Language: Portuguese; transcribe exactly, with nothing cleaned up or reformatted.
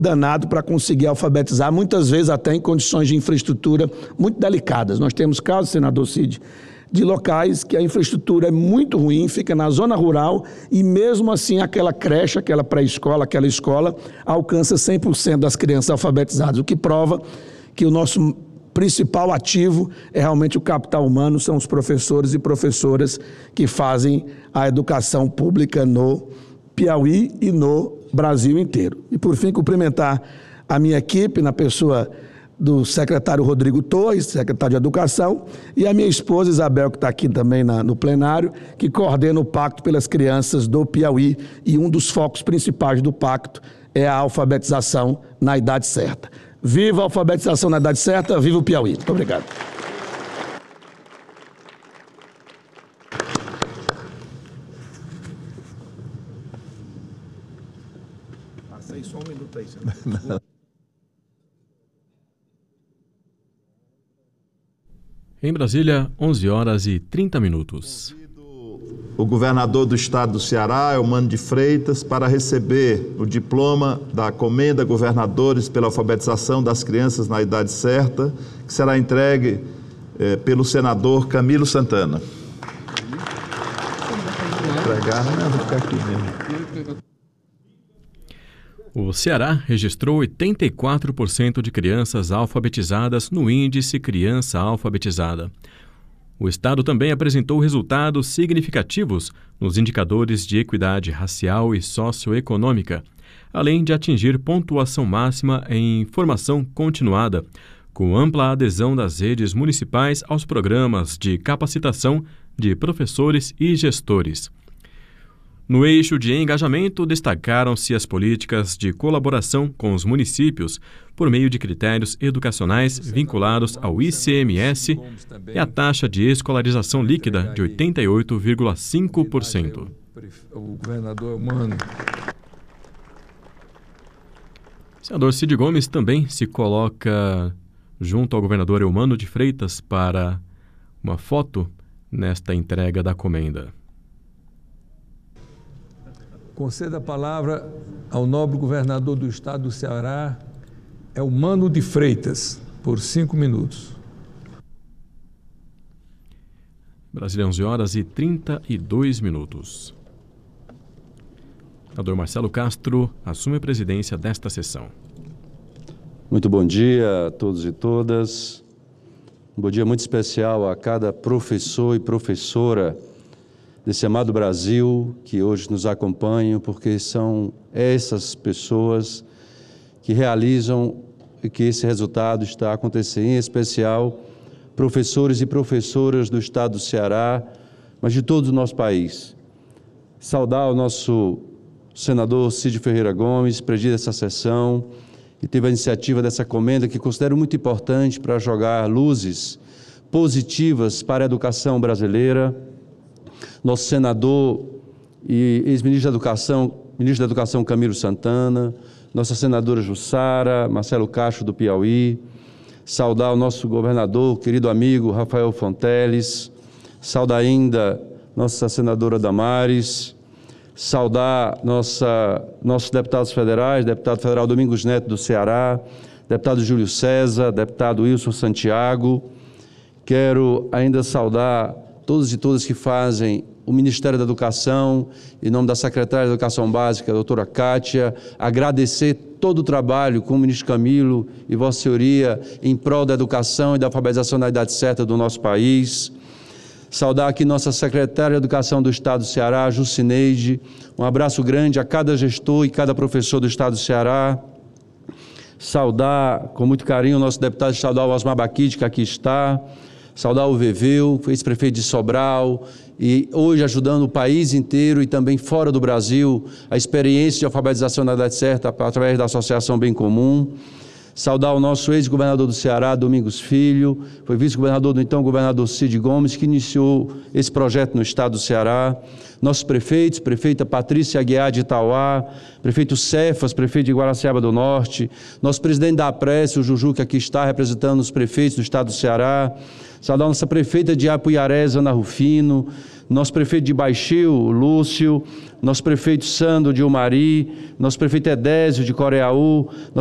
danado para conseguir alfabetizar, muitas vezes até em condições de infraestrutura muito delicadas. Nós temos casos, senador Cid, de locais que a infraestrutura é muito ruim, fica na zona rural e mesmo assim aquela creche, aquela pré-escola, aquela escola alcança cem por cento das crianças alfabetizadas, o que prova que o nosso principal ativo é realmente o capital humano, são os professores e professoras que fazem a educação pública no Piauí e no Brasil inteiro. E por fim, cumprimentar a minha equipe na pessoa do secretário Rodrigo Torres, secretário de Educação, e a minha esposa Isabel, que está aqui também na, no plenário, que coordena o Pacto pelas Crianças do Piauí, e um dos focos principais do Pacto é a alfabetização na idade certa. Viva a alfabetização na idade certa, viva o Piauí. Muito obrigado. Passei só um minuto aí, senhor. Em Brasília, onze horas e trinta minutos. O governador do estado do Ceará, Eumano de Freitas, para receber o diploma da Comenda Governadores pela alfabetização das crianças na idade certa, que será entregue eh, pelo senador Camilo Santana. Entregar, não, vou ficar aqui mesmo. O Ceará registrou oitenta e quatro por cento de crianças alfabetizadas no Índice Criança Alfabetizada. O Estado também apresentou resultados significativos nos indicadores de equidade racial e socioeconômica, além de atingir pontuação máxima em formação continuada, com ampla adesão das redes municipais aos programas de capacitação de professores e gestores. No eixo de engajamento, destacaram-se as políticas de colaboração com os municípios por meio de critérios educacionais vinculados ao I C M S e a taxa de escolarização líquida de oitenta e oito vírgula cinco por cento. O governador Eumano. O senador Cid Gomes também se coloca junto ao governador Eumano de Freitas para uma foto nesta entrega da comenda. Conceda a palavra ao nobre governador do estado do Ceará, Eumano de Freitas, por cinco minutos. Brasília, onze horas e trinta e dois minutos. O senador Marcelo Castro assume a presidência desta sessão. Muito bom dia a todos e todas. Um bom dia muito especial a cada professor e professora desse amado Brasil que hoje nos acompanham, porque são essas pessoas que realizam e que esse resultado está acontecendo, em especial professores e professoras do estado do Ceará, mas de todo o nosso país. Saudar o nosso senador Cid Ferreira Gomes, preside essa sessão e teve a iniciativa dessa comenda que considero muito importante para jogar luzes positivas para a educação brasileira. Nosso senador e ex-ministro da Educação, ministro da Educação Camilo Santana, nossa senadora Jussara, Marcelo Castro do Piauí, saudar o nosso governador, querido amigo Rafael Fonteles, saudar ainda nossa senadora Damares, saudar nossa, nossos deputados federais, deputado federal Domingos Neto do Ceará, deputado Júlio César, deputado Wilson Santiago. Quero ainda saudar todos e todas que fazem o Ministério da Educação, em nome da secretária de Educação Básica, a doutora Kátia, agradecer todo o trabalho com o ministro Camilo e Vossa Senhoria em prol da educação e da alfabetização na idade certa do nosso país. Saudar aqui nossa secretária de Educação do Estado do Ceará, Jucineide. Um abraço grande a cada gestor e cada professor do Estado do Ceará. Saudar com muito carinho o nosso deputado estadual Osmar Baquite, que aqui está. Saudar o Veveu, ex-prefeito de Sobral, e hoje ajudando o país inteiro e também fora do Brasil a experiência de alfabetização na idade certa através da Associação Bem Comum. Saudar o nosso ex-governador do Ceará, Domingos Filho, foi vice-governador do então governador Cid Gomes, que iniciou esse projeto no estado do Ceará. Nossos prefeitos, prefeita Patrícia Aguiar de Itauá, prefeito Cefas, prefeito de Guaraciaba do Norte, nosso presidente da Apresse, o Juju, que aqui está representando os prefeitos do estado do Ceará. Saudar nossa prefeita de Apuiarés, Ana Rufino, nosso prefeito de Baixio, Lúcio, nosso prefeito Sandro de Umari, nosso prefeito Edésio de Coreaú,